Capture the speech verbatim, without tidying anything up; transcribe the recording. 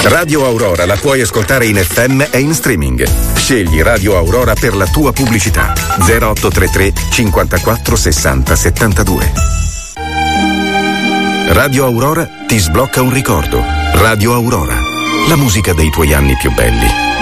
Radio Aurora la puoi ascoltare in F M e in streaming. Scegli Radio Aurora per la tua pubblicità. zero otto tre tre cinquantaquattro sessanta settantadue. Radio Aurora ti sblocca un ricordo. Radio Aurora, la musica dei tuoi anni più belli.